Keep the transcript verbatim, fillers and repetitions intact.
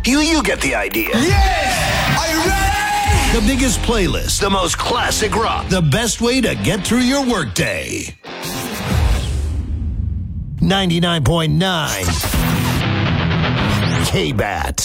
You, you get the idea. Yes! Are you ready? The biggest playlist, the most classic rock, the best way to get through your workday. ninety-nine point nine K-B A T.